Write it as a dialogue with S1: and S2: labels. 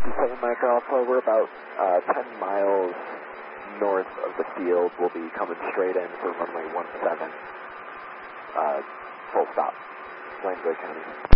S1: 7 Mike Alpha, we're about 10 miles north of the field. We'll be coming straight in for runway 17, full stop, Langley County.